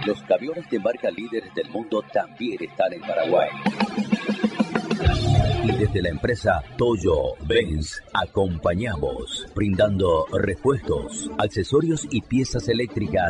Los camiones de marca líderes del mundo también están en Paraguay. Y desde la empresa Toyo Benz acompañamos, brindando repuestos, accesorios y piezas eléctricas